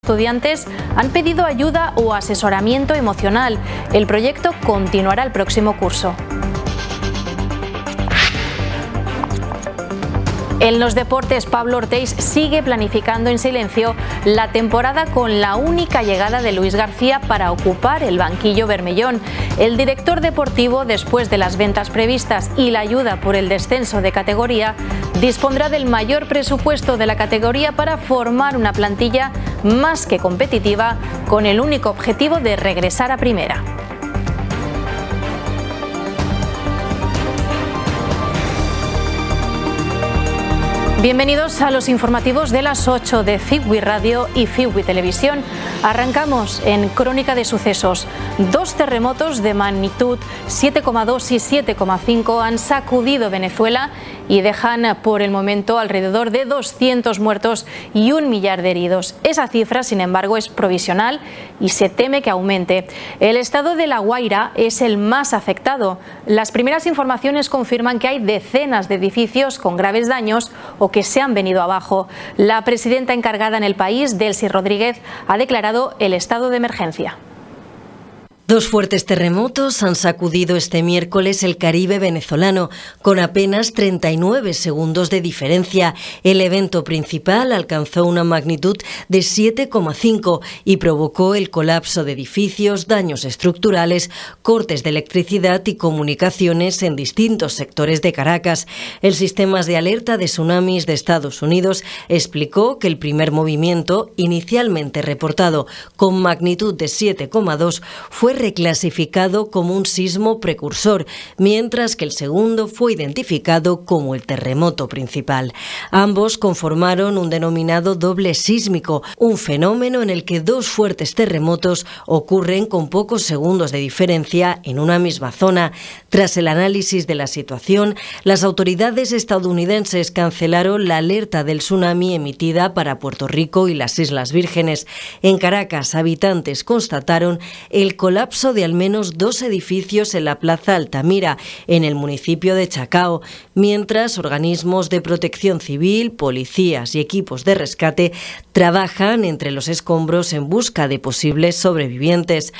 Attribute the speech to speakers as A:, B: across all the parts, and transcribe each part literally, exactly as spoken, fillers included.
A: Estudiantes han pedido ayuda o asesoramiento emocional. El proyecto continuará el próximo curso. En los deportes, Pablo Ortiz sigue planificando en silencio la temporada con la única llegada de Luis García para ocupar el banquillo bermellón. El director deportivo, después de las ventas previstas y la ayuda por el descenso de categoría, dispondrá del mayor presupuesto de la categoría para formar una plantilla más que competitiva con el único objetivo de regresar a primera. Bienvenidos a los informativos de las ocho de Fibwi Radio y Fibwi Televisión. Arrancamos en Crónica de Sucesos. Dos terremotos de magnitud siete coma dos y siete coma cinco han sacudido Venezuela y dejan por el momento alrededor de doscientos muertos y un millar de heridos. Esa cifra, sin embargo, es provisional y se teme que aumente. El estado de La Guaira es el más afectado. Las primeras informaciones confirman que hay decenas de edificios con graves daños o que se han venido abajo. La presidenta encargada en el país, Delcy Rodríguez, ha declarado el estado de emergencia.
B: Dos fuertes terremotos han sacudido este miércoles el Caribe venezolano, con apenas treinta y nueve segundos de diferencia. El evento principal alcanzó una magnitud de siete coma cinco y provocó el colapso de edificios, daños estructurales, cortes de electricidad y comunicaciones en distintos sectores de Caracas. El sistema de alerta de tsunamis de Estados Unidos explicó que el primer movimiento, inicialmente reportado con magnitud de siete coma dos, fue reclasificado como un sismo precursor, mientras que el segundo fue identificado como el terremoto principal. Ambos conformaron un denominado doble sísmico, un fenómeno en el que dos fuertes terremotos ocurren con pocos segundos de diferencia en una misma zona. Tras el análisis de la situación, las autoridades estadounidenses cancelaron la alerta del tsunami emitida para Puerto Rico y las Islas Vírgenes. En Caracas, habitantes constataron el colapso de al menos dos edificios en la Plaza Altamira, en el municipio de Chacao, mientras organismos de protección civil, policías y equipos de rescate trabajan entre los escombros en busca de posibles sobrevivientes.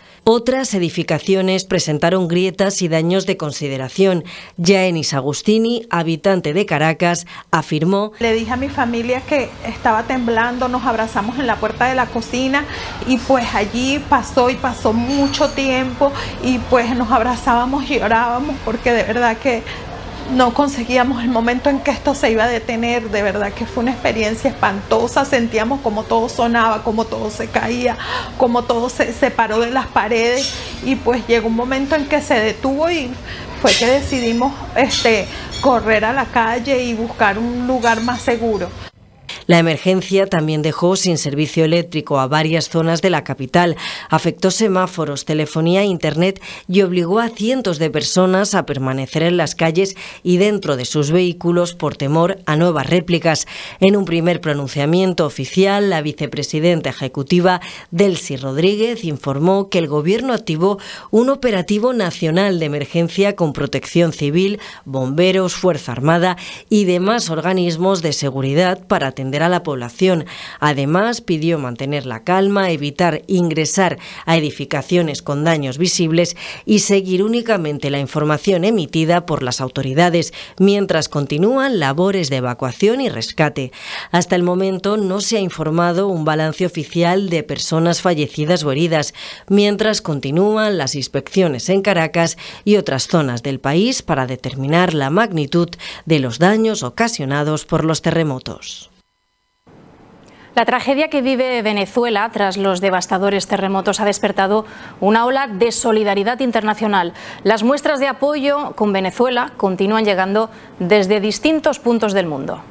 B: Otras edificaciones presentaron grietas y daños de consideración. Yaenis Agustini, habitante de Caracas, afirmó:
C: le dije a mi familia que estaba temblando, nos abrazamos en la puerta de la cocina y pues allí pasó y pasó mucho tiempo y pues nos abrazábamos y llorábamos porque de verdad que no conseguíamos el momento en que esto se iba a detener. De verdad que fue una experiencia espantosa. Sentíamos como todo sonaba, como todo se caía, como todo se separó de las paredes y pues llegó un momento en que se detuvo y fue que decidimos este, correr a la calle y buscar un lugar más seguro.
B: La emergencia también dejó sin servicio eléctrico a varias zonas de la capital, afectó semáforos, telefonía e internet y obligó a cientos de personas a permanecer en las calles y dentro de sus vehículos por temor a nuevas réplicas. En un primer pronunciamiento oficial, la vicepresidenta ejecutiva Delcy Rodríguez informó que el gobierno activó un operativo nacional de emergencia con protección civil, bomberos, Fuerza Armada y demás organismos de seguridad para atender a la población. Además, pidió mantener la calma, evitar ingresar a edificaciones con daños visibles y seguir únicamente la información emitida por las autoridades, mientras continúan labores de evacuación y rescate. Hasta el momento no se ha informado un balance oficial de personas fallecidas o heridas, mientras continúan las inspecciones en Caracas y otras zonas del país para determinar la magnitud de los daños ocasionados por los terremotos.
A: La tragedia que vive Venezuela tras los devastadores terremotos ha despertado una ola de solidaridad internacional. Las muestras de apoyo con Venezuela continúan llegando desde distintos puntos del mundo.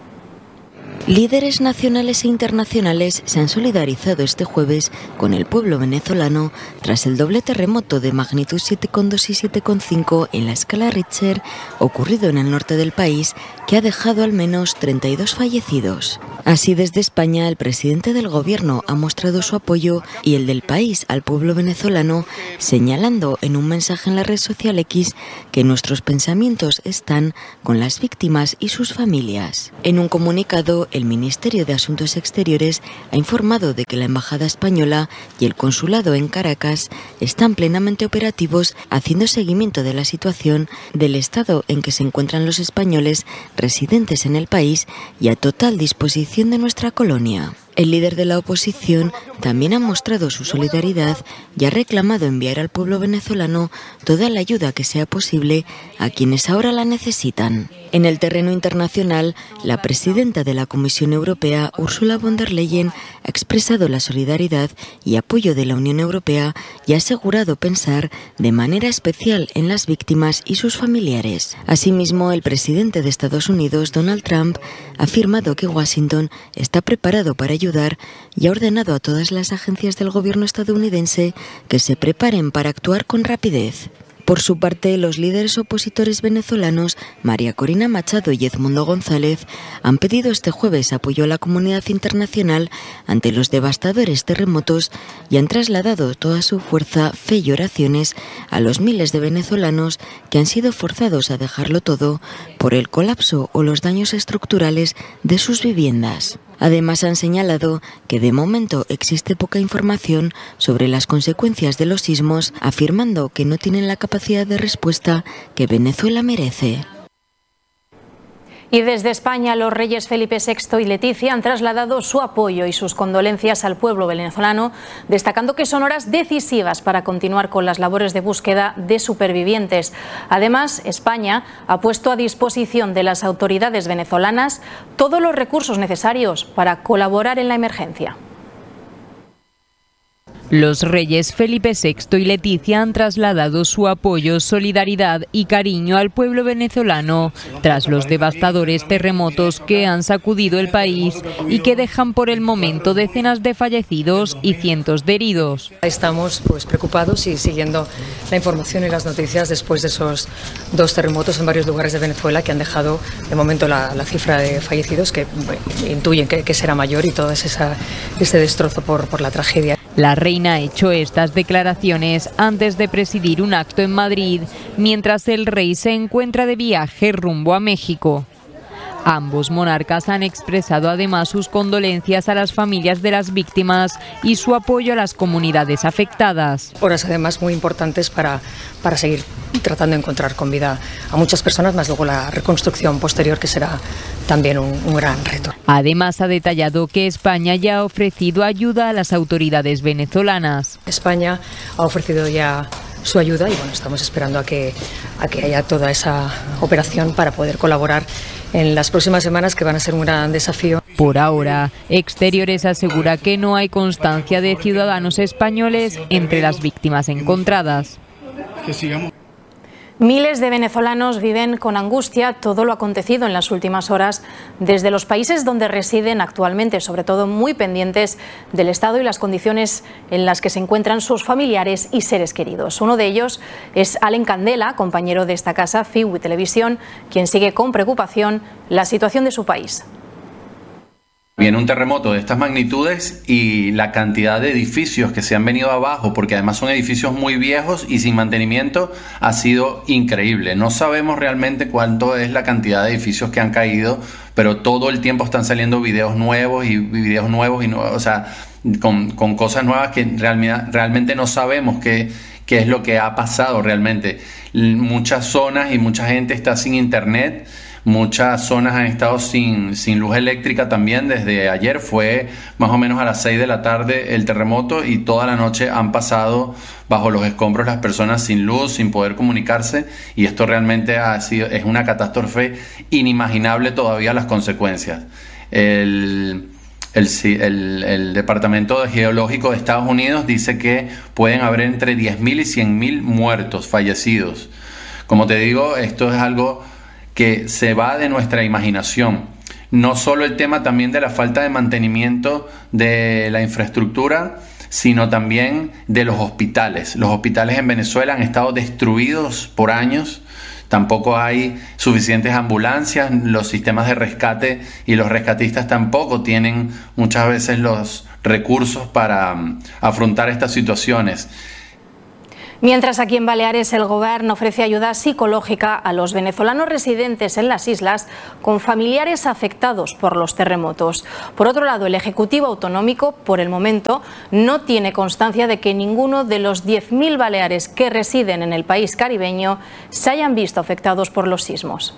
D: Líderes nacionales e internacionales se han solidarizado este jueves con el pueblo venezolano tras el doble terremoto de magnitud siete coma dos y siete coma cinco en la escala Richter ocurrido en el norte del país, que ha dejado al menos treinta y dos fallecidos. Así, desde España, el presidente del gobierno ha mostrado su apoyo y el del país al pueblo venezolano, señalando en un mensaje en la red social X que nuestros pensamientos están con las víctimas y sus familias. En un comunicado, el Ministerio de Asuntos Exteriores ha informado de que la Embajada Española y el Consulado en Caracas están plenamente operativos haciendo seguimiento de la situación, del estado en que se encuentran los españoles residentes en el país y a total disposición de nuestra colonia. El líder de la oposición también ha mostrado su solidaridad y ha reclamado enviar al pueblo venezolano toda la ayuda que sea posible a quienes ahora la necesitan. En el terreno internacional, la presidenta de la Comisión Europea, Ursula von der Leyen, ha expresado la solidaridad y apoyo de la Unión Europea y ha asegurado pensar de manera especial en las víctimas y sus familiares. Asimismo, el presidente de Estados Unidos, Donald Trump, ha afirmado que Washington está preparado para ayudar y ha ordenado a todas las agencias del gobierno estadounidense que se preparen para actuar con rapidez. Por su parte, los líderes opositores venezolanos, María Corina Machado y Edmundo González, han pedido este jueves apoyo a la comunidad internacional ante los devastadores terremotos y han trasladado toda su fuerza, fe y oraciones a los miles de venezolanos que han sido forzados a dejarlo todo por el colapso o los daños estructurales de sus viviendas. Además, han señalado que de momento existe poca información sobre las consecuencias de los sismos, afirmando que no tienen la capacidad de respuesta que Venezuela merece.
A: Y desde España, los reyes Felipe sexto y Leticia han trasladado su apoyo y sus condolencias al pueblo venezolano, destacando que son horas decisivas para continuar con las labores de búsqueda de supervivientes. Además, España ha puesto a disposición de las autoridades venezolanas todos los recursos necesarios para colaborar en la emergencia.
E: Los reyes Felipe sexto y Leticia han trasladado su apoyo, solidaridad y cariño al pueblo venezolano tras los devastadores terremotos que han sacudido el país y que dejan por el momento decenas de fallecidos y cientos de heridos.
F: Estamos pues preocupados y siguiendo la información y las noticias después de esos dos terremotos en varios lugares de Venezuela que han dejado de momento la, la cifra de fallecidos que bueno, intuyen que, que será mayor y todo esa, ese destrozo por, por la tragedia.
E: La reina ha hecho estas declaraciones antes de presidir un acto en Madrid, mientras el rey se encuentra de viaje rumbo a México. Ambos monarcas han expresado además sus condolencias a las familias de las víctimas y su apoyo a las comunidades afectadas.
F: Horas además muy importantes para, para seguir tratando de encontrar con vida a muchas personas, más luego la reconstrucción posterior, que será también un, un gran reto.
E: Además, ha detallado que España ya ha ofrecido ayuda a las autoridades venezolanas.
F: España ha ofrecido ya su ayuda y bueno, estamos esperando a que, a que haya toda esa operación para poder colaborar en las próximas semanas, que van a ser un gran desafío.
E: Por ahora, Exteriores asegura que no hay constancia de ciudadanos españoles entre las víctimas encontradas.
A: Miles de venezolanos viven con angustia todo lo acontecido en las últimas horas desde los países donde residen actualmente, sobre todo muy pendientes del estado y las condiciones en las que se encuentran sus familiares y seres queridos. Uno de ellos es Alen Candela, compañero de esta casa, F I W I Televisión, quien sigue con preocupación la situación de su país.
G: Viene un terremoto de estas magnitudes y la cantidad de edificios que se han venido abajo, porque además son edificios muy viejos y sin mantenimiento, ha sido increíble. No sabemos realmente cuánto es la cantidad de edificios que han caído, pero todo el tiempo están saliendo videos nuevos y videos nuevos y nuevos, o sea, con, con cosas nuevas que realmente, realmente no sabemos qué, qué es lo que ha pasado realmente. Muchas zonas y mucha gente está sin internet. Muchas zonas han estado sin, sin luz eléctrica también. Desde ayer fue más o menos a las seis de la tarde el terremoto y toda la noche han pasado bajo los escombros las personas sin luz, sin poder comunicarse, y esto realmente ha sido, es una catástrofe inimaginable todavía las consecuencias. El, el, el, el Departamento Geológico de Estados Unidos dice que pueden haber entre diez mil y cien mil muertos, fallecidos. Como te digo, esto es algo que se va de nuestra imaginación. No solo el tema también de la falta de mantenimiento de la infraestructura, sino también de los hospitales. Los hospitales en Venezuela han estado destruidos por años. Tampoco hay suficientes ambulancias, los sistemas de rescate y los rescatistas tampoco tienen muchas veces los recursos para um, afrontar estas situaciones.
A: Mientras aquí en Baleares el Gobierno ofrece ayuda psicológica a los venezolanos residentes en las islas con familiares afectados por los terremotos. Por otro lado, el Ejecutivo Autonómico, por el momento, no tiene constancia de que ninguno de los diez mil baleares que residen en el país caribeño se hayan visto afectados por los sismos.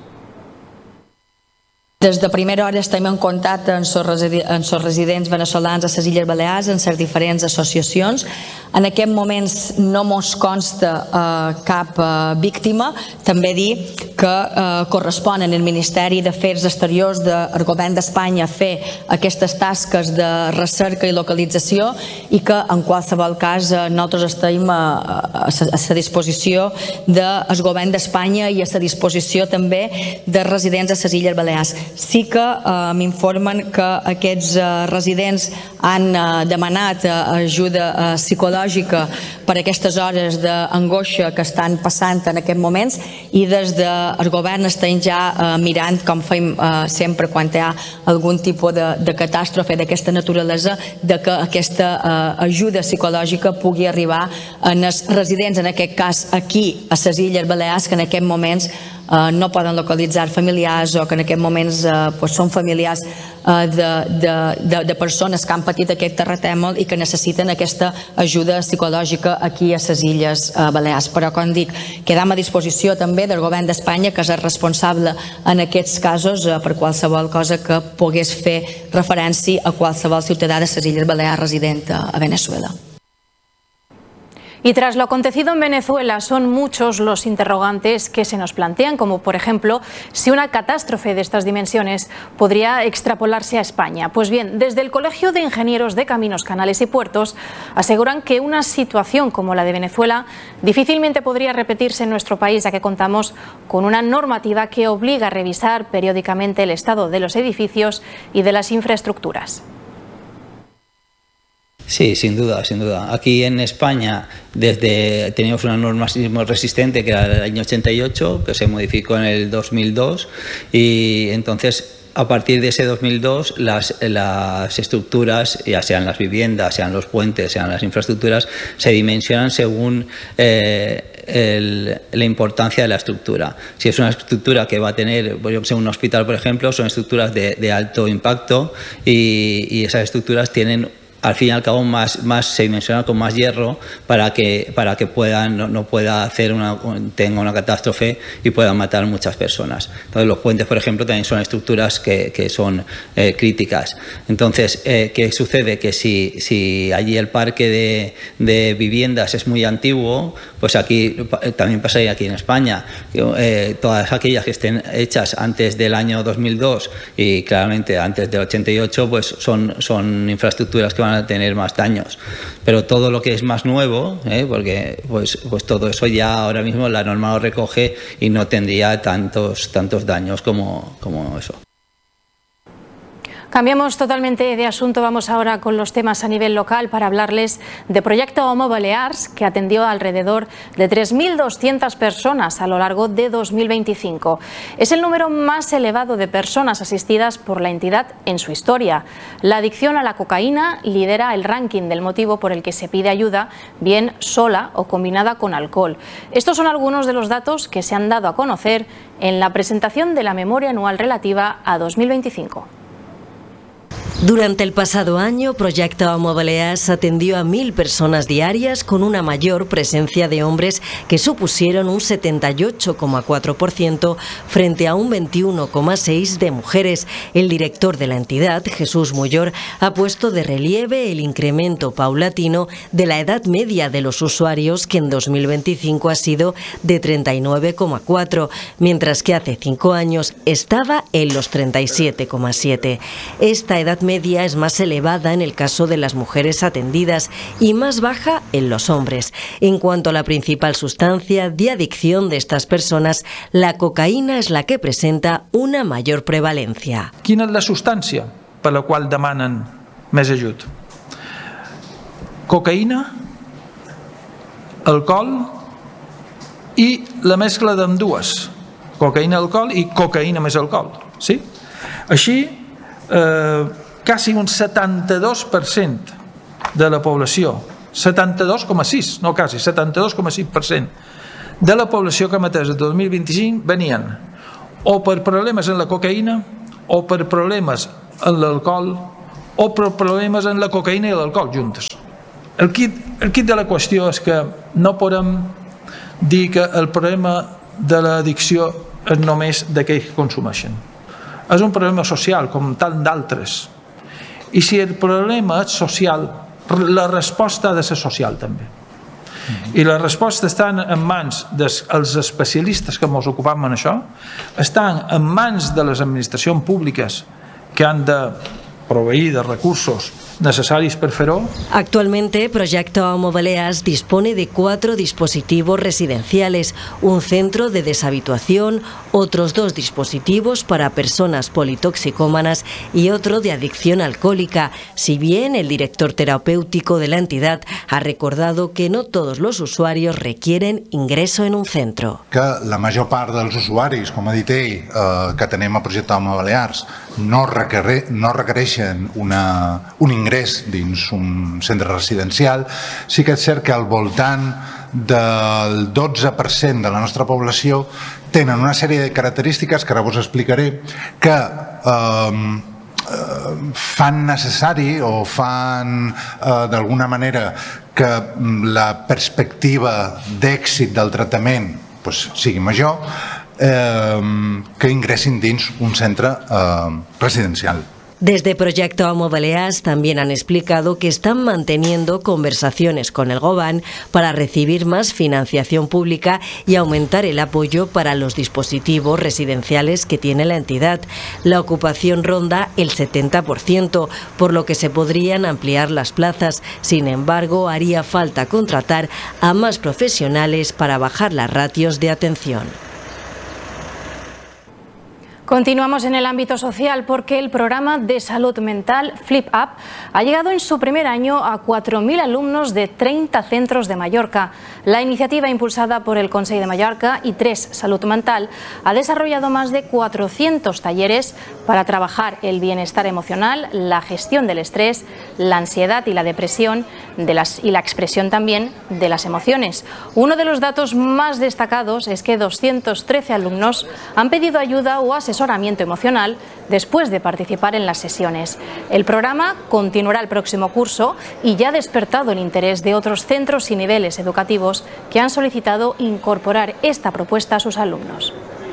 H: Des de primera hora estem en contacte amb els residents venezolans a les Illes Balears, en les diferents associacions. En aquest moments no mos consta eh, cap eh, víctima. També dir que eh, correspon al Ministeri d'Afers Exteriors del Govern d'Espanya fer aquestes tasques de recerca i localització i que en qualsevol cas eh, nosaltres estem a, a, a la disposició del Govern d'Espanya i a la disposició també de residents a les Illes Balears. Sí que eh, m'informen que aquests eh, residents han eh, demanat eh, ajuda eh, psicològica per aquestes hores d'angoixa que estan passant en aquests moments i des del govern estem ja eh, mirant, com fem eh, sempre quan hi ha algun tipus de, de catàstrofe d'aquesta naturalesa, de que aquesta eh, ajuda psicològica pugui arribar als residents, en aquest cas aquí a les Illes Balears, que en aquests moments Uh, no poden localitzar familiars o que en aquests moments uh, pues són familiars uh, de, de, de, de persones que han patit aquest terratrèmol i que necessiten aquesta ajuda psicològica aquí a les Illes uh, Balears. Però, com dic, quedam a disposició també del Govern d'Espanya, que és el responsable en aquests casos uh, per qualsevol cosa que pogués fer referència a qualsevol ciutadà de les Illes Balears resident a Venezuela.
A: Y tras lo acontecido en Venezuela, son muchos los interrogantes que se nos plantean, como por ejemplo, si una catástrofe de estas dimensiones podría extrapolarse a España. Pues bien, desde el Colegio de Ingenieros de Caminos, Canales y Puertos aseguran que una situación como la de Venezuela difícilmente podría repetirse en nuestro país, ya que contamos con una normativa que obliga a revisar periódicamente el estado de los edificios y de las infraestructuras.
I: Sí, sin duda, sin duda. Aquí en España desde teníamos una norma sismo resistente que era del año ochenta y ocho, que se modificó en el dos mil dos, y entonces a partir de ese dos mil dos las, las estructuras, ya sean las viviendas, sean los puentes, sean las infraestructuras, se dimensionan según eh, el, la importancia de la estructura. Si es una estructura que va a tener, por ejemplo, un hospital, por ejemplo, son estructuras de, de alto impacto y, y esas estructuras tienen al fin y al cabo más, más se dimensiona con más hierro para que, para que puedan, no, no pueda hacer una, tenga una catástrofe y puedan matar muchas personas. Entonces los puentes, por ejemplo, también son estructuras que, que son eh, críticas. Entonces, eh, ¿qué sucede? Que si, si allí el parque de, de viviendas es muy antiguo, pues aquí también pasaría aquí en España. Eh, todas aquellas que estén hechas antes del año dos mil dos y claramente antes del ochenta y ocho, pues son, son infraestructuras que van a tener más daños, pero todo lo que es más nuevo, ¿eh? porque pues, pues todo eso ya ahora mismo la norma lo recoge y no tendría tantos, tantos daños como, como eso.
A: Cambiamos totalmente de asunto, vamos ahora con los temas a nivel local para hablarles de Proyecto Homo Balears, que atendió a alrededor de tres mil doscientas personas a lo largo de dos mil veinticinco. Es el número más elevado de personas asistidas por la entidad en su historia. La adicción a la cocaína lidera el ranking del motivo por el que se pide ayuda, bien sola o combinada con alcohol. Estos son algunos de los datos que se han dado a conocer en la presentación de la memoria anual relativa a dos mil veinticinco.
B: Durante el pasado año, Proyecto Homo Balears atendió a mil personas diarias con una mayor presencia de hombres que supusieron un setenta y ocho coma cuatro por ciento frente a un veintiuno coma seis por ciento de mujeres. El director de la entidad, Jesús Muyor, ha puesto de relieve el incremento paulatino de la edad media de los usuarios, que en dos mil veinticinco ha sido de treinta y nueve coma cuatro, mientras que hace cinco años estaba en los treinta y siete coma siete. Esta edad media es más elevada en el caso de las mujeres atendidas y más baja en los hombres. En cuanto a la principal sustancia de adicción de estas personas, la cocaïna és la que presenta una major prevalència.
J: Quina és la substància per la qual demanen més ajut? Cocaïna, alcohol i la mescla d'ambdues. Cocaïna, alcohol i cocaïna més alcohol. Sí? Així, eh, quasi un setanta-dos per cent de la població setanta-dos coma sis, no quasi, setanta-dos coma sis per cent de la població que hem atès el dos mil vint-i-cinc venien o per problemes en la cocaïna, o per problemes en l'alcohol, o per problemes en la cocaïna i l'alcohol juntes. El kit, el kit de la qüestió és que no podem dir que el problema de l'addicció és només d'aquells que consumeixen. És un problema social, com tant d'altres. I si el problema és social, la resposta ha de ser social també. I la resposta està en mans dels especialistes que ens ocupem en això, estan en mans de les administracions públiques que han de proveir de recursos necesarios per fer-ho.
B: Actualmente, Proyecto Amo Baleas dispone de cuatro dispositivos residenciales, un centro de deshabituación, otros dos dispositivos para personas politoxicómanas y otro de adicción alcohólica, si bien el director terapéutico de la entidad ha recordado que no todos los usuarios requieren ingreso en un centro.
K: Que la major part dels usuaris, com ha dit ell, eh, que tenim a Projecte Amo Balears, no, requer no requereixen una, un ingrés dins un centre residencial. Sí que és cert que al voltant del dotze per cent de la nostra població tenen una sèrie de característiques que ara vos explicaré que eh, fan necessari o fan eh, d'alguna manera que la perspectiva d'èxit del tractament pues, sigui major, eh, que ingressin dins un centre eh, residencial.
B: Desde Proyecto Amo Baleas también han explicado que están manteniendo conversaciones con el Gobán para recibir más financiación pública y aumentar el apoyo para los dispositivos residenciales que tiene la entidad. La ocupación ronda el setenta por ciento, por lo que se podrían ampliar las plazas. Sin embargo, haría falta contratar a más profesionales para bajar las ratios de atención.
A: Continuamos en el ámbito social porque el programa de salud mental Flip Up ha llegado en su primer año a cuatro mil alumnos de treinta centros de Mallorca. La iniciativa, impulsada por el Consell de Mallorca y tres Salud Mental, ha desarrollado más de cuatrocientos talleres para trabajar el bienestar emocional, la gestión del estrés, la ansiedad y la depresión de las, y la expresión también de las emociones. Uno de los datos más destacados es que doscientos trece alumnos han pedido ayuda o asesoramiento asesoramiento emocional después de participar en las sesiones. El programa continuará el próximo curso y ya ha despertado el interés de otros centros y niveles educativos que han solicitado incorporar esta propuesta a sus alumnos.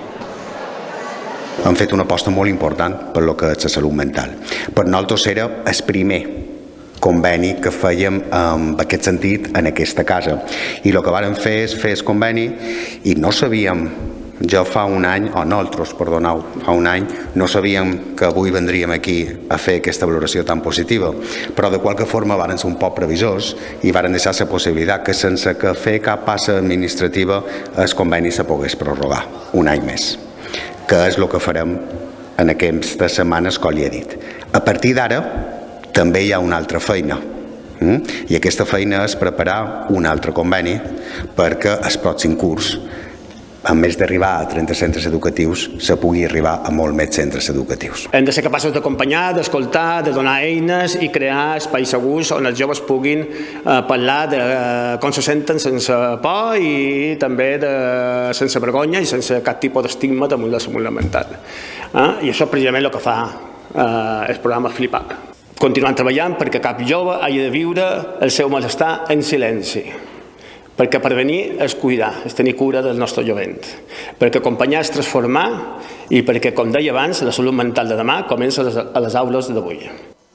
L: Han fet una aposta molt important per lo que és la salut mental. Per nosaltres era el primer conveni que fèiem en aquest sentit en aquesta casa. I el que vàrem fer és fer el conveni i no sabíem. Jo fa un any, o nosaltres, perdoneu, fa un any, no sabíem que avui vendríem aquí a fer aquesta valoració tan positiva, però de qualque forma varen ser un poc previsors i varen deixar la possibilitat que sense que fer cap passa administrativa el conveni se pogués prorrogar un any més, que és el que farem en aquestes setmanes, com li he dit. A partir d'ara també hi ha una altra feina, i aquesta feina és preparar un altre conveni perquè el pròxim curs, a més d'arribar a trenta centres educatius, se pugui arribar a molt més centres educatius.
M: Hem de ser capaços d'acompanyar, d'escoltar, de donar eines i crear espais segurs on els joves puguin eh, parlar de eh, com se senten sense por i també de, sense vergonya i sense cap tipus d'estigma damunt de la salut mental. Eh? I això és precisament el que fa eh, el programa Flip Up. Continuant treballant perquè cap jove hagi de viure el seu malestar en silenci. Perquè prevenir és cuidar, és tenir cura del nostre jovent. Perquè acompanyar és transformar i perquè, com deia abans, la salut mental de demà comença a les aules d'avui.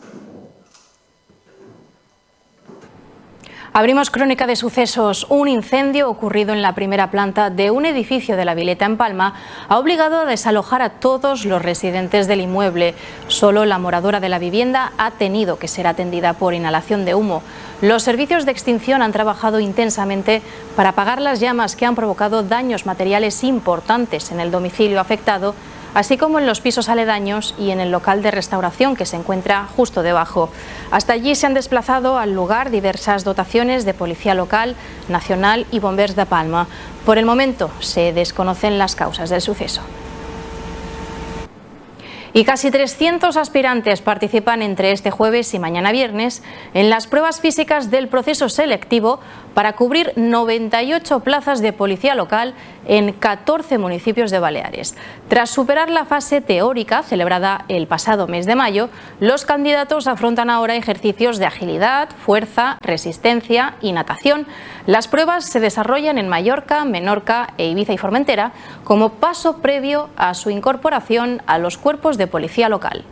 A: Abrimos crónica de sucesos. Un incendio ocurrido en la primera planta de un edificio de La Vileta, en Palma, ha obligado a desalojar a todos los residentes del inmueble. Solo la moradora de la vivienda ha tenido que ser atendida por inhalación de humo. Los servicios de extinción han trabajado intensamente para apagar las llamas que han provocado daños materiales importantes en el domicilio afectado, así como en los pisos aledaños y en el local de restauración que se encuentra justo debajo. Hasta allí se han desplazado al lugar diversas dotaciones de Policía Local, Nacional y Bombers de Palma. Por el momento se desconocen las causas del suceso. Y casi trescientos aspirantes participan entre este jueves y mañana viernes en las pruebas físicas del proceso selectivo para cubrir noventa y ocho plazas de policía local en catorce municipios de Baleares. Tras superar la fase teórica celebrada el pasado mes de mayo, los candidatos afrontan ahora ejercicios de agilidad, fuerza, resistencia y natación. Las pruebas se desarrollan en Mallorca, Menorca e Ibiza y Formentera como paso previo a su incorporación a los cuerpos de policía local.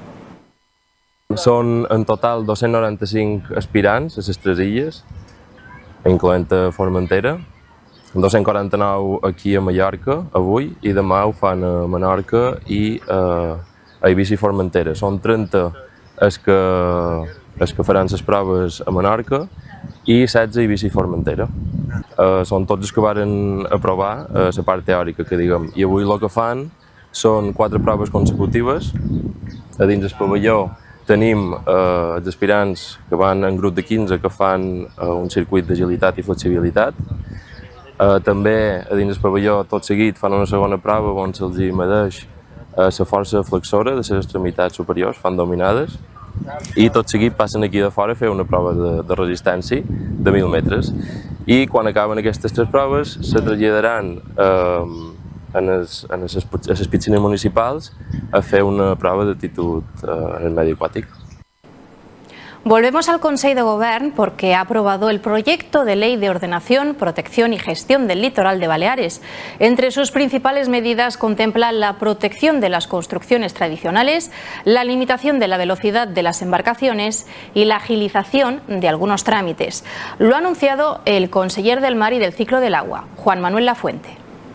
N: Són en total dos-cents noranta-cinc aspirants a les tres illes, incloent Formentera, dos-cents quaranta-nou aquí a Mallorca avui i demà ho fan a Menorca i a, a Eivissa i Formentera. Són trenta els que, els que faran les proves a Menorca i setze a Eivissa i Formentera. Uh, són tots els que varen aprovar uh, la part teòrica, que diguem, i avui el que fan són quatre proves consecutives. A dins del pavelló tenim eh, els aspirants que van en grup de quinze que fan eh, un circuit d'agilitat i flexibilitat. Eh, també a dins del pavelló tot seguit fan una segona prova on se'ls medeix eh, la força flexora de les extremitats superiors, fan dominades, i tot seguit passen aquí de fora a fer una prova de, de resistència de mil metres. I quan acaben aquestes tres proves se traslladaran eh, en les piscines municipals a fer una prova d'actitud en el medi acuàtic.
A: Volvemos al Consejo de Gobierno porque ha aprobado el proyecto de ley de ordenación, protección y gestión del litoral de Baleares. Entre sus principales medidas contempla la protección de las construcciones tradicionales, la limitación de la velocidad de las embarcaciones y la agilización de algunos trámites. Lo ha anunciado el conseller del Mar y del Ciclo del Agua, Juan Manuel Lafuente.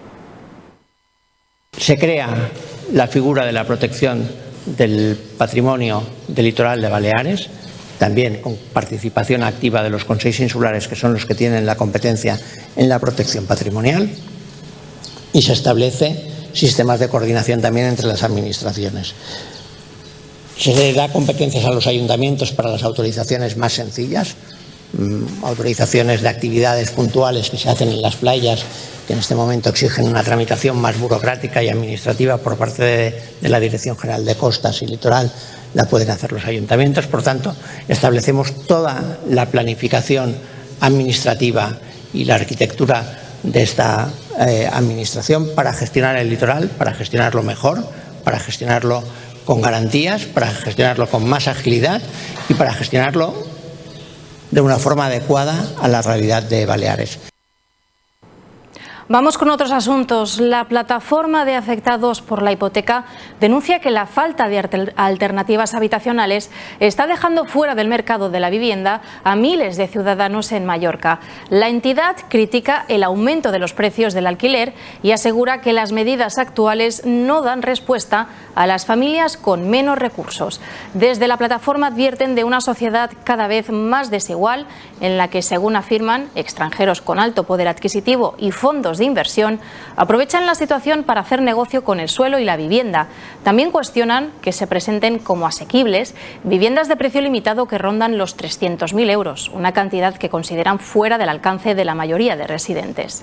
O: Se crea la figura de la protección del patrimonio del litoral de Baleares, también con participación activa de los consejos insulares, que son los que tienen la competencia en la protección patrimonial, y se establece sistemas de coordinación también entre las administraciones. Se da competencias a los ayuntamientos para las autorizaciones más sencillas, autorizaciones de actividades puntuales que se hacen en las playas, que en este momento exigen una tramitación más burocrática y administrativa por parte de, de la Dirección General de Costas y Litoral, la pueden hacer los ayuntamientos. Por tanto, establecemos toda la planificación administrativa y la arquitectura de esta eh, administración para gestionar el litoral, para gestionarlo mejor, para gestionarlo con garantías, para gestionarlo con más agilidad y para gestionarlo de una forma adecuada a la realidad de Baleares.
A: Vamos con otros asuntos. La plataforma de afectados por la hipoteca denuncia que la falta de alternativas habitacionales está dejando fuera del mercado de la vivienda a miles de ciudadanos en Mallorca. La entidad critica el aumento de los precios del alquiler y asegura que las medidas actuales no dan respuesta a las familias con menos recursos. Desde la plataforma advierten de una sociedad cada vez más desigual en la que, según afirman, extranjeros con alto poder adquisitivo y fondos de inversión aprovechan la situación para hacer negocio con el suelo y la vivienda. También cuestionan que se presenten como asequibles viviendas de precio limitado que rondan los trescientos mil euros, una cantidad que consideran fuera del alcance de la mayoría de residentes.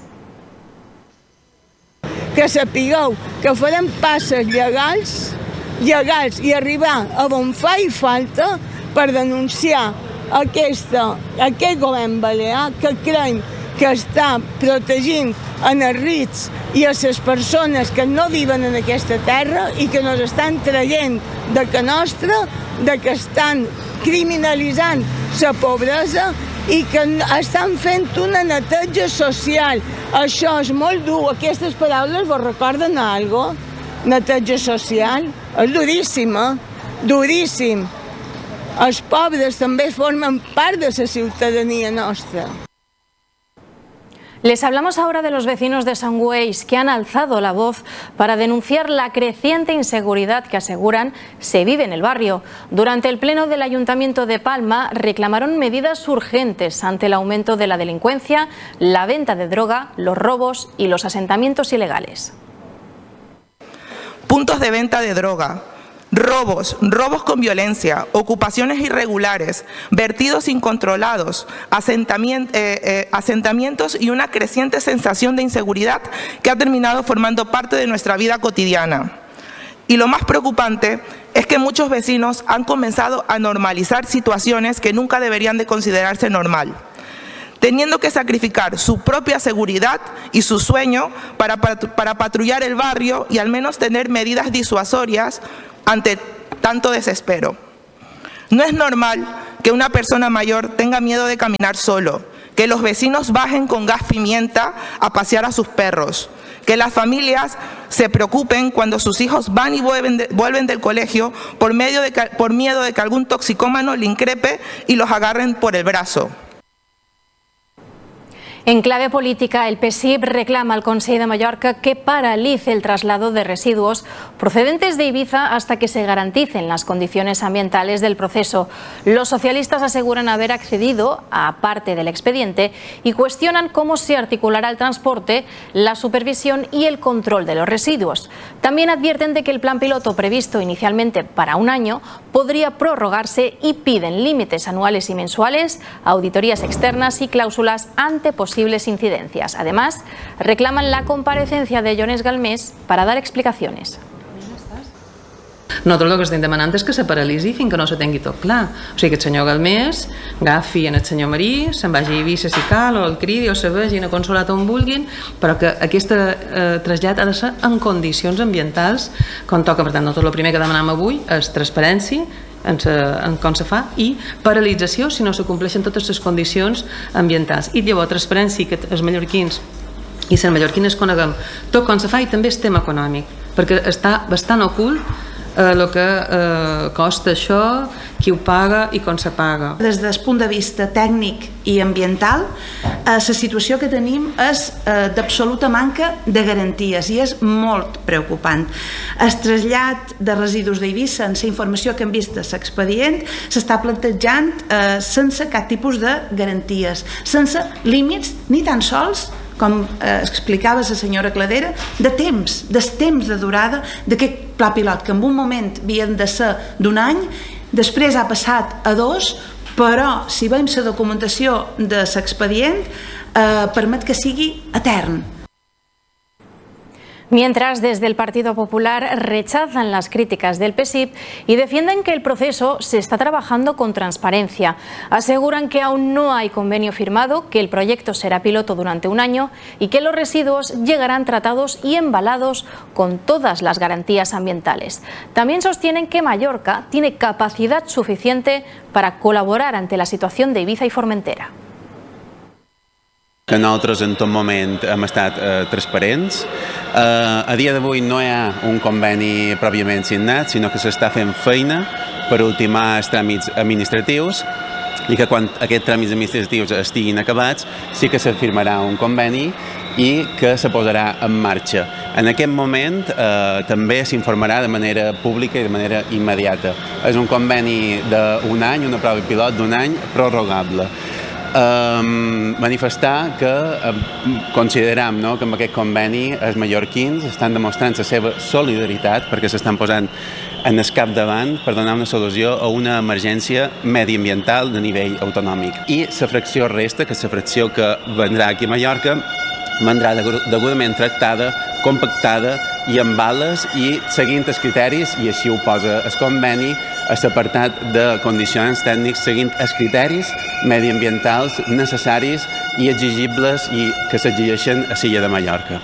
P: Que sapigueu que farem passes legals, legals i arribar a on faci falta per denunciar aquesta, aquest govern balear que creiem que està protegint en els rics i a les persones que no viuen en aquesta terra i que nos estan traient de que nostra, de que estan criminalitzant la pobresa i que estan fent una neteja social. Això és molt dur. Aquestes paraules vos recorden alguna cosa? Neteja social? És duríssima, duríssim. Els pobres també formen part de la ciutadania nostra.
A: Les hablamos ahora de los vecinos de Sangüells que han alzado la voz para denunciar la creciente inseguridad que aseguran se vive en el barrio. Durante el pleno del Ayuntamiento de Palma reclamaron medidas urgentes ante el aumento de la delincuencia, la venta de droga, los robos y los asentamientos ilegales.
Q: Puntos de venta de droga, robos, robos con violencia, ocupaciones irregulares, vertidos incontrolados, asentamientos, eh, eh, asentamientos y una creciente sensación de inseguridad que ha terminado formando parte de nuestra vida cotidiana. Y lo más preocupante es que muchos vecinos han comenzado a normalizar situaciones que nunca deberían de considerarse normal, teniendo que sacrificar su propia seguridad y su sueño para, para patrullar el barrio y al menos tener medidas disuasorias ante tanto desespero. No es normal que una persona mayor tenga miedo de caminar solo, que los vecinos bajen con gas pimienta a pasear a sus perros, que las familias se preocupen cuando sus hijos van y vuelven, de, vuelven del colegio por, medio de, por miedo de que algún toxicómano le increpe y los agarren por el brazo.
A: En clave política, el P S I B reclama al Consell de Mallorca que paralice el traslado de residuos procedentes de Ibiza hasta que se garanticen las condiciones ambientales del proceso. Los socialistas aseguran haber accedido a parte del expediente y cuestionan cómo se articulará el transporte, la supervisión y el control de los residuos. También advierten de que el plan piloto previsto inicialmente para un año podría prorrogarse y piden límites anuales y mensuales, auditorías externas y cláusulas ante posibles incidencias. Además, reclaman la comparecencia de Llones Galmés para dar explicacions.
R: Nosaltres el que estem demanant és que se paralitzi fins que no se tingui tot clar. O sigui, que el senyor Galmés agafi en el senyor Marí, se'n vagi a Eivissa si cal, o el cridi, o se vegin a Consolat on vulguin, però que aquest eh, trasllat ha de ser en condicions ambientals com toca. Per tant, nosaltres el primer que demanem avui és transparència en, se, en com se fa i paralització si no se compleixen totes les condicions ambientals. I llavors transparència que els mallorquins i les mallorquines coneguem tot com se fa i també el tema econòmic, perquè està bastant ocult el que eh, costa això, qui ho paga i com se paga.
S: Des del punt de vista tècnic i ambiental, eh, la situació que tenim és eh, d'absoluta manca de garanties i és molt preocupant. El trasllat de residus d'Eivissa, en la informació que hem vist a l'expedient, s'està plantejant eh, sense cap tipus de garanties, sense límits ni tan sols, com eh, explicava la senyora Cladera, de temps, del temps de durada d'aquest pla pilot, que en un moment havien de ser d'un any, després ha passat a dos, però si veiem la documentació de l'expedient eh, permet que sigui etern.
A: Mientras, desde el Partido Popular rechazan las críticas del P S I B y defienden que el proceso se está trabajando con transparencia. Aseguran que aún no hay convenio firmado, que el proyecto será piloto durante un año y que los residuos llegarán tratados y embalados con todas las garantías ambientales. También sostienen que Mallorca tiene capacidad suficiente para colaborar ante la situación de Ibiza y Formentera.
T: Que nosaltres en tot moment hem estat eh, transparents. Eh, a dia d'avui no hi ha un conveni pròpiament signat, sinó que s'està fent feina per ultimar els tràmits administratius i que quan aquests tràmits administratius estiguin acabats sí que se firmarà un conveni i que se posarà en marxa. En aquest moment eh, també s'informarà de manera pública i de manera immediata. És un conveni d'un any, una prova pilot d'un any prorrogable. Um, manifestar que um, consideram no, que amb aquest conveni els mallorquins estan demostrant la seva solidaritat perquè s'estan posant en el capdavant per donar una solució a una emergència mediambiental de nivell autonòmic. I la fracció resta, que és la fracció que vendrà aquí a Mallorca, vendrà degudament tractada, compactada i amb bales i seguint els criteris, i així ho posa el conveni, a l'apartat de condicions tècnics, seguint els criteris mediambientals necessaris i exigibles i que s'exigeixen a l'illa de Mallorca.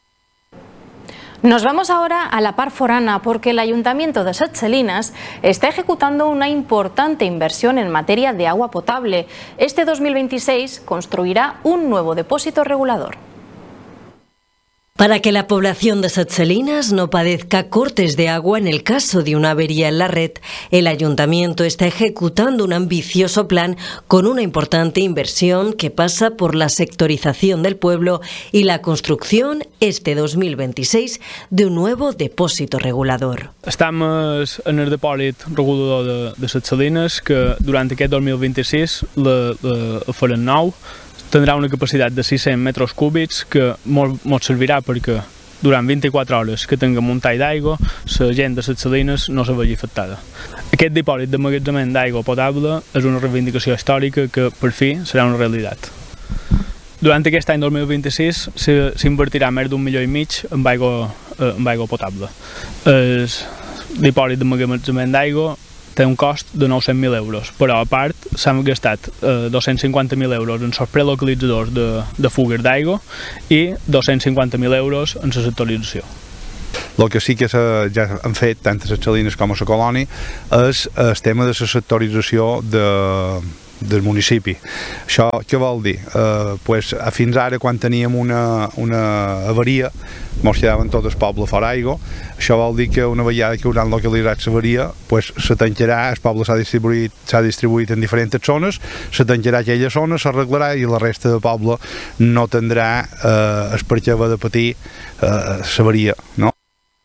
A: Nos vamos ahora a la par forana porque el Ayuntamiento de Ses Salines está ejecutando una importante inversión en materia de agua potable. Este dos mil veintiséis construirá un nuevo depósito regulador.
B: Para que la población de Ses Salines no padezca cortes de agua en el caso de una avería en la red, el Ayuntamiento está ejecutando un ambicioso plan con una importante inversión que pasa por la sectorización del pueblo y la construcción este dos mil veintiséis de un nuevo depósito regulador.
U: Estamos en el depòsit regulador de, de Ses Salines que durant aquest dos mil vint-i-sis la, la, el faran nou. Tindrà una capacitat de sis-cents metres cúbics que ens servirà perquè durant vint-i-quatre hores que tinguem un tall d'aigua, la gent de Ses Salines no se vegi afectada. Aquest dipòsit d'emmagatzemament d'aigua potable és una reivindicació històrica que per fi serà una realitat. Durant aquest any dos mil vint-i-sis s'invertirà més d'un milió i mig en aigua eh, amb aigua potable. El dipòsit d'emmagatzemament d'aigua té un cost de nou-cents mil euros, però a part s'han gastat eh, dos-cents cinquanta mil euros en els prelocalitzadors de, de fugues d'aigua i dos-cents cinquanta mil euros en la sectorització.
C: El que sí que ja han fet tant a les Salines com a la colònia és el tema de la sectorització de, del municipi. Això què vol dir? Eh, pues, fins ara, quan teníem una, una avaria, ens quedaven tot el poble fora aigua. Això vol dir que una vegada que hauran localitzat l'avaria, pues, se tancarà, el poble s'ha distribuït, s'ha distribuït en diferents zones, se tancarà aquella zona, s'arreglarà i la resta del poble no tindrà eh, el per què haver de patir eh, l'avaria, no?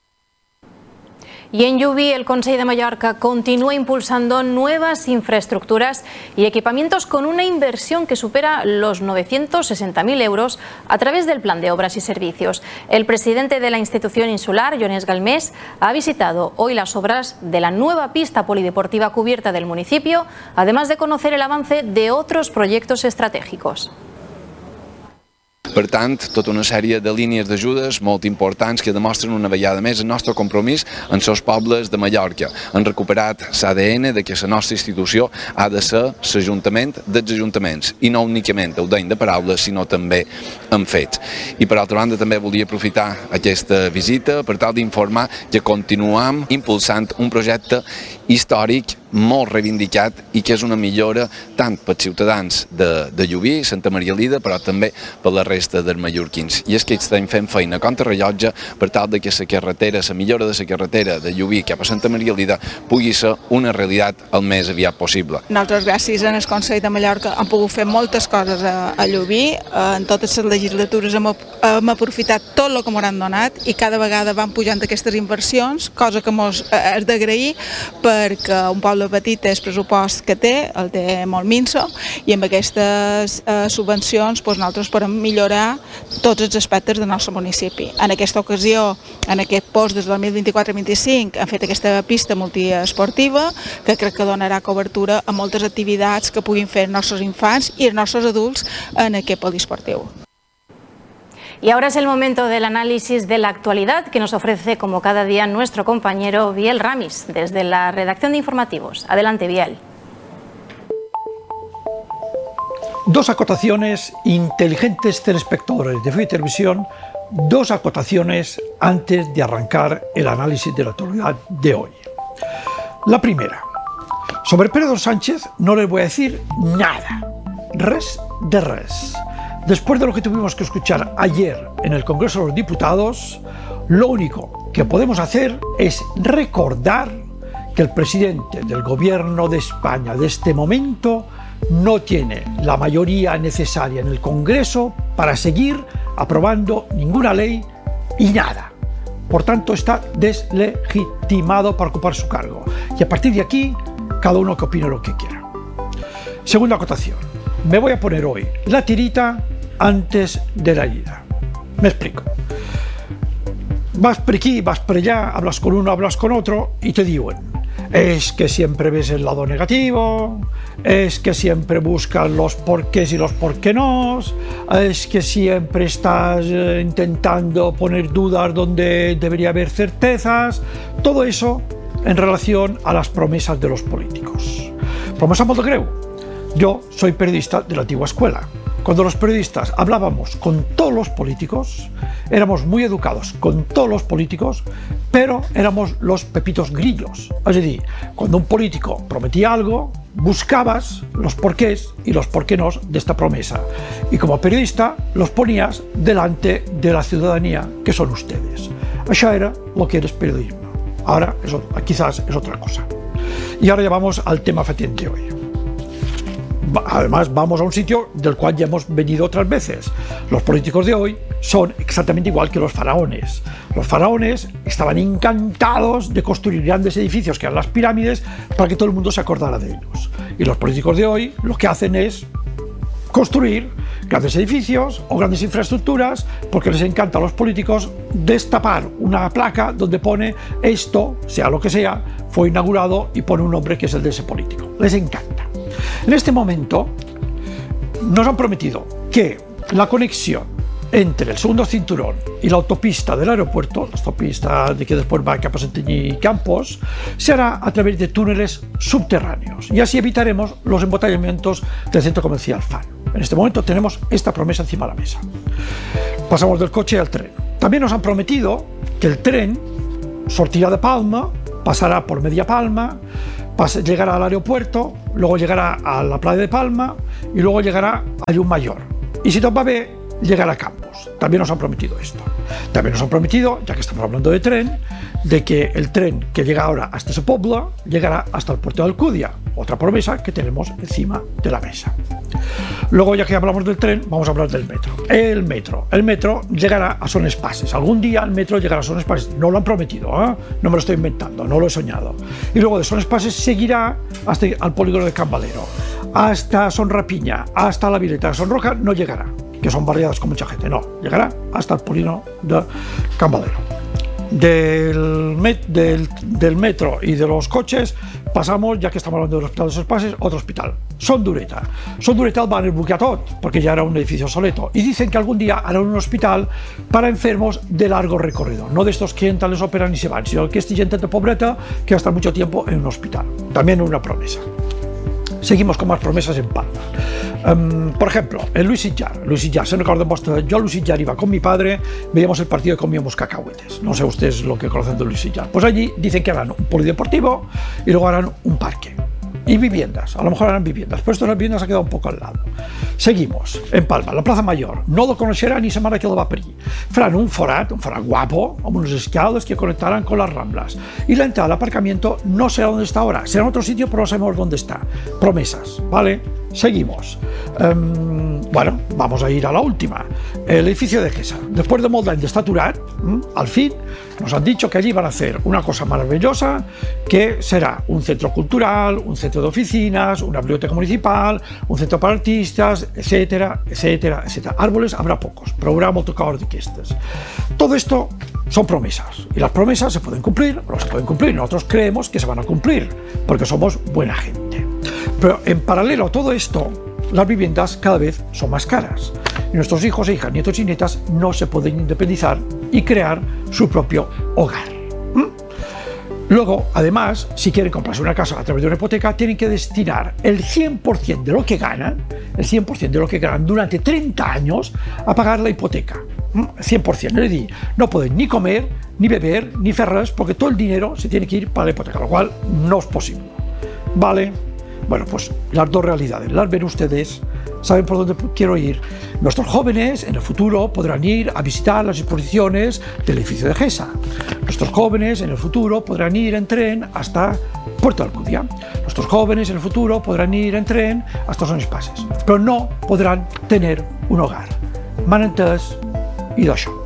A: Y en Llubí, el Consell de Mallorca continúa impulsando nuevas infraestructuras y equipamientos con una inversión que supera los novecientos sesenta mil euros a través del Plan de Obras y Servicios. El presidente de la institución insular, Jones Galmés, ha visitado hoy las obras de la nueva pista polideportiva cubierta del municipio, además de conocer el avance de otros proyectos estratégicos.
V: Per tant, tota una sèrie de línies d'ajudes molt importants que demostren una vegada més el nostre compromís amb els pobles de Mallorca. Han recuperat l'A D N de que la nostra institució ha de ser l'Ajuntament dels ajuntaments, i no únicament ho deim de paraules, sinó també en fets. I per altra banda també volia aprofitar aquesta visita per tal d'informar que continuem impulsant un projecte històric molt reivindicat i que és una millora tant pels ciutadans de, de Llubí, Santa Maria Lida, però també per la resta dels mallorquins. I és que estem fent feina contra rellotge per tal de que la carretera, la millora de la carretera de Llubí cap a Santa Maria Lida pugui ser una realitat el més aviat possible.
W: Nosaltres, gràcies al Consell de Mallorca, hem pogut fer moltes coses a, a Llubí. En totes les legislatures hem, hem aprofitat tot el que ens han donat i cada vegada van pujant aquestes inversions, cosa que ens és d'agrair perquè un poble petit és el pressupost que té, el té molt minso, i amb aquestes eh, subvencions doncs, nosaltres podem millorar tots els aspectes del nostre municipi. En aquesta ocasió, en aquest post des del dos mil vint-i-quatre vint-i-cinc, hem fet aquesta pista multiesportiva que crec que donarà cobertura a moltes activitats que puguin fer els nostres infants i els nostres adults en aquest poliesportiu.
A: Y ahora es el momento del análisis de la actualidad que nos ofrece como cada día nuestro compañero Biel Ramis desde la redacción de informativos. Adelante, Biel.
X: Dos acotaciones, inteligentes telespectadores de F I U Televisión, dos acotaciones antes de arrancar el análisis de la actualidad de hoy. La primera, sobre Pedro Sánchez no les voy a decir nada, res de res. Después de lo que tuvimos que escuchar ayer en el Congreso de los Diputados, lo único que podemos hacer es recordar que el presidente del Gobierno de España de este momento no tiene la mayoría necesaria en el Congreso para seguir aprobando ninguna ley y nada. Por tanto, está deslegitimado para ocupar su cargo. Y a partir de aquí, cada uno que opine lo que quiera. Segunda acotación. Me voy a poner hoy la tirita antes de la ida. Me explico. Vas por aquí, vas por allá, hablas con uno, hablas con otro y te digo, es que siempre ves el lado negativo, es que siempre buscas los porqués y los por qué no, es que siempre estás eh, intentando poner dudas donde debería haber certezas, todo eso en relación a las promesas de los políticos. Promesa molt de greu. Yo soy periodista de la antigua escuela. Cuando los periodistas hablábamos con todos los políticos, éramos muy educados con todos los políticos, pero éramos los pepitos grillos. Es decir, cuando un político prometía algo, buscabas los porqués y los por qué no de esta promesa. Y como periodista los ponías delante de la ciudadanía, que son ustedes. Eso era lo que era el periodismo. Ahora eso, quizás es otra cosa. Y ahora ya vamos al tema fetiente hoy. Además, vamos a un sitio del cual ya hemos venido otras veces. Los políticos de hoy son exactamente igual que los faraones. Los faraones estaban encantados de construir grandes edificios, que eran las pirámides, para que todo el mundo se acordara de ellos. Y los políticos de hoy lo que hacen es construir grandes edificios o grandes infraestructuras, porque les encanta a los políticos destapar una placa donde pone esto, sea lo que sea, fue inaugurado, y pone un nombre que es el de ese político. Les encanta. En este momento nos han prometido que la conexión entre el segundo cinturón y la autopista del aeropuerto, la autopista de que después va a Santanyí y Campos, se hará a través de túneles subterráneos y así evitaremos los embotellamientos del centro comercial Fan. En este momento tenemos esta promesa encima de la mesa. Pasamos del coche al tren. También nos han prometido que el tren sortirá de Palma, pasará por Media Palma, llegará al aeropuerto, luego llegará a la playa de Palma y luego llegará a Llucmajor. Y si todo va bien, llegará a Campos. También nos han prometido esto. También nos han prometido, ya que estamos hablando de tren, de que el tren que llega ahora hasta ese pueblo llegará hasta el puerto de Alcúdia. Otra promesa que tenemos encima de la mesa. Luego, ya que hablamos del tren, vamos a hablar del metro. El metro. El metro llegará a Son Espases. Algún día el metro llegará a Son Espases. No lo han prometido, ¿eh? No me lo estoy inventando, no lo he soñado. Y luego de Son Espases seguirá hasta al polígono de Can Valero. Hasta Son Rapiña, hasta la Vileta de Son Roca no llegará, que son barriadas con mucha gente, no, llegará hasta el polígono de Can Valero. Del, met, del, del metro y de los coches pasamos, ya que estamos hablando del hospital de Son Espases, otro hospital, Son Dureta. Son Dureta va en el bucatot, porque ya era un edificio obsoleto, y dicen que algún día harán un hospital para enfermos de largo recorrido, no de estos que entran, les operan y se van, sino que este gente de pobreta que va a estar mucho tiempo en un hospital. También una promesa. Seguimos con más promesas en Palma. Um, por ejemplo, en Luis Sitjar, Luis Sitjar, se recuerdan vosotros, yo a Luis Sitjar iba con mi padre, veíamos el partido y comíamos cacahuetes. No sé ustedes lo que conocen de Luis Sitjar. Pues allí dicen que harán un polideportivo y luego harán un parque. Y viviendas, a lo mejor harán viviendas, pero esto de las viviendas ha quedado un poco al lado. Seguimos, en Palma, la Plaza Mayor, no lo conocerá ni semana que lo va a pedir. Farán un forat, un forat guapo, con unos escales que conectarán con las Ramblas. Y la entrada al aparcamiento no será donde está ahora, será en otro sitio, pero no sabemos dónde está. Promesas, ¿vale? Seguimos. Um, bueno, vamos a ir a la última. El edificio de Gesa. Después de molt d'any d'estar aturat, al fin nos han dicho que allí van a hacer una cosa maravillosa, que será un centro cultural, un centro de oficinas, una biblioteca municipal, un centro para artistas, etcétera, etcétera, etcétera. Árboles habrá pocos, pero habrá multocador de questes. Todo esto son promesas, y las promesas se pueden cumplir o no se pueden cumplir. Nosotros creemos que se van a cumplir, porque somos buena gente. Pero en paralelo a todo esto, las viviendas cada vez son más caras. Y nuestros hijos e hijas, nietos y nietas no se pueden independizar y crear su propio hogar. ¿Mm? Luego, además, si quieren comprarse una casa a través de una hipoteca, tienen que destinar el cien por cien de lo que ganan, el cien por cien de lo que ganan durante treinta años a pagar la hipoteca. ¿Mm? cien por cien. Es decir, no pueden ni comer, ni beber, ni fer res, porque todo el dinero se tiene que ir para la hipoteca, lo cual no es posible. ¿Vale? Bueno, pues las dos realidades, las ven ustedes, saben por dónde quiero ir. Nuestros jóvenes en el futuro podrán ir a visitar las exposiciones del edificio de Gesa. Nuestros jóvenes en el futuro podrán ir en tren hasta Puerto de Alcúdia. Nuestros jóvenes en el futuro podrán ir en tren hasta Son Espases, pero no podrán tener un hogar. M'han entès? I d'això.